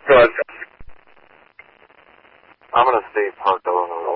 Go ahead. I'm going to stay parked along the road.